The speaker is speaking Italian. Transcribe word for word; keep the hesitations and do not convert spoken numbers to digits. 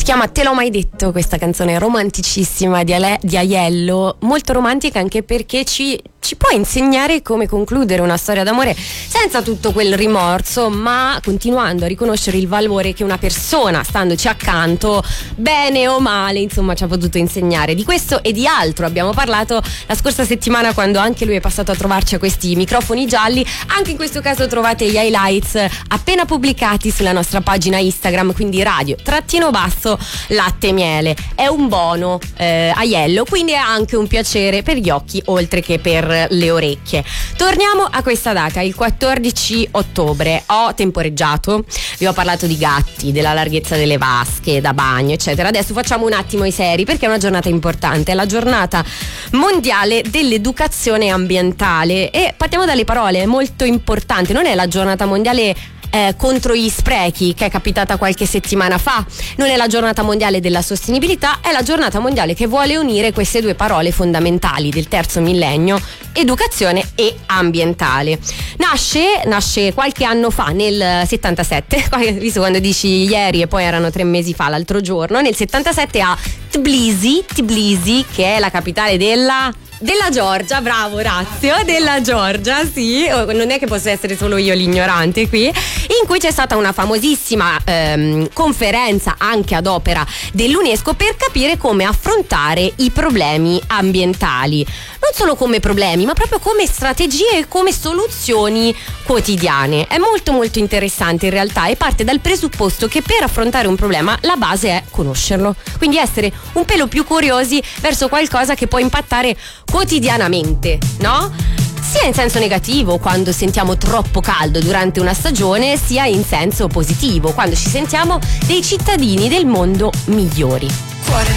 chiama Te l'ho mai detto, questa canzone romanticissima di, Ale- di Aiello, molto romantica anche perché ci, ci può insegnare come concludere una storia d'amore senza tutto quel rimorso, ma continuando a riconoscere il valore che una persona, standoci accanto, bene o male, insomma, ci ha potuto insegnare. Di questo e di altro abbiamo parlato la scorsa settimana, quando anche lui è passato a trovarci a questi microfoni gialli. Anche in questo caso trovate gli highlights appena pubblicati sulla nostra pagina Instagram, quindi radio trattino basso latte e miele. È un bono eh, Aiello, quindi è anche un piacere per gli occhi oltre che per le orecchie. Torniamo a questa data, il quattordici ottobre. Ho temporeggiato, vi ho parlato di gatti, della larghezza delle vasche da bagno, eccetera. Adesso facciamo un attimo i seri, perché è una giornata importante, è la giornata mondiale dell'educazione ambientale, e partiamo dalle parole, è molto importante. Non è la giornata mondiale Eh, contro gli sprechi, che è capitata qualche settimana fa, non è la giornata mondiale della sostenibilità, è la giornata mondiale che vuole unire queste due parole fondamentali del terzo millennio, educazione e ambientale. Nasce, nasce qualche anno fa, nel settantasette, visto quando dici ieri e poi erano tre mesi fa l'altro giorno, nel settantasette a Tbilisi, Tbilisi, che è la capitale della Della Georgia, bravo Orazio, della Georgia, sì, non è che possa essere solo io l'ignorante qui, in cui c'è stata una famosissima ehm, conferenza anche ad opera dell'UNESCO per capire come affrontare i problemi ambientali. Non solo come problemi, ma proprio come strategie e come soluzioni quotidiane. È molto molto interessante in realtà, e parte dal presupposto che per affrontare un problema la base è conoscerlo, quindi essere un pelo più curiosi verso qualcosa che può impattare quotidianamente, no? Sia in senso negativo, quando sentiamo troppo caldo durante una stagione, sia in senso positivo, quando ci sentiamo dei cittadini del mondo migliori. Cuore